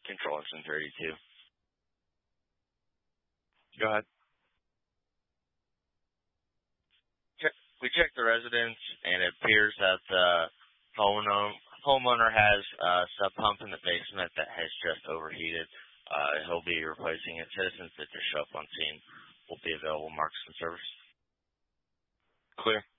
Control engine 32. Go ahead. We checked the residence, and it appears that the homeowner has a sub pump in the basement that has just overheated. He'll be replacing it. Citizens that just show up on scene will be available. Marks and service. Clear.